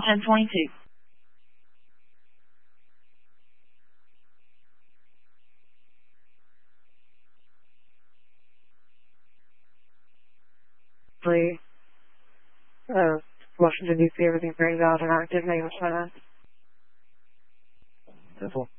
1022. Washington, D.C., everything very valid and active, negative 7. 10-4.